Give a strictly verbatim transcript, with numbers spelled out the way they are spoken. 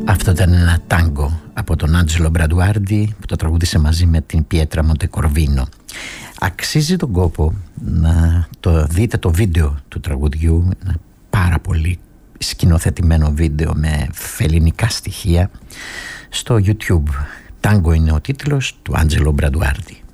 Αυτό ήταν ένα τάγκο από τον Άντζελο Μπραντουάρντι που το τραγούδισε μαζί με την Πιέτρα Μοντεκορβίνο. Αξίζει τον κόπο να το δείτε το βίντεο του τραγουδιού, ένα πάρα πολύ σκηνοθετημένο βίντεο με φελληνικά στοιχεία στο YouTube. Τάγκο είναι ο τίτλος του Άντζελο Μπραντουάρντι.